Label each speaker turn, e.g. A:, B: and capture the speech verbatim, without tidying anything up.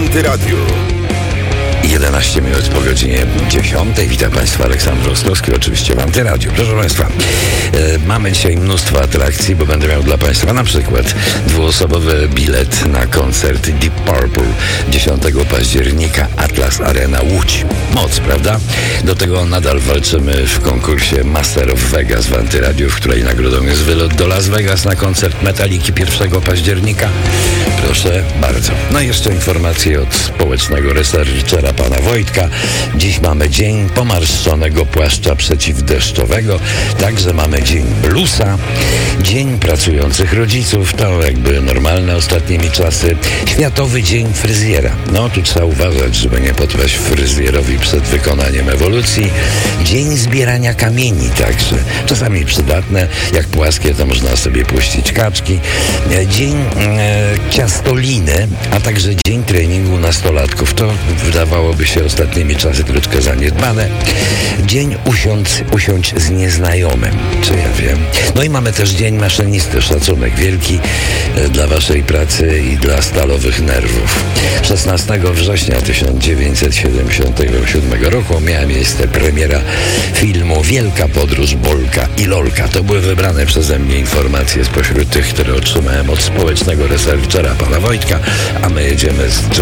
A: Antyradiu.
B: jedenaście minut po godzinie dziesiątej. Witam Państwa, Aleksandr Rostowski, oczywiście w Antyradiu. Proszę Państwa, e, mamy dzisiaj mnóstwo atrakcji, bo będę miał dla Państwa na przykład dwuosobowy bilet na koncert Deep Purple dziesiątego października, Atlas Arena Łódź. Moc, prawda? Do tego nadal walczymy w konkursie Master of Vegas w Antyradiu, w której nagrodą jest wylot do Las Vegas na koncert Metaliki pierwszego października. Proszę bardzo. No i jeszcze informacje od społecznego researchera pana Wojtka. Dziś mamy dzień pomarszczonego płaszcza przeciwdeszczowego, także mamy dzień bluesa, dzień pracujących rodziców, to jakby normalne ostatnimi czasy, Światowy Dzień Fryzjera. No tu trzeba uważać, żeby nie podpaść fryzjerowi przed wykonaniem ewolucji. Dzień zbierania kamieni także, czasami przydatne, jak płaskie to można sobie puścić kaczki. Dzień e, ciastoliny, a także dzień treningu nastolatków. To wydawałoby się ostatnimi czasy troszkę zaniedbane. Dzień usiądź, usiądź z nieznajomym, czy ja wiem. No i mamy też dzień maszynisty, szacunek wielki e, dla waszej pracy i dla stalowych nerwów. szesnastego września tysiąc dziewięćset siedemdziesiątego siódmego roku miała miejsce premiera filmu Wielka Podróż Bolka i Lolka. To były wybrane przeze mnie informacje spośród tych, które otrzymałem od społecznego researchera pana Wojtka, a my jedziemy z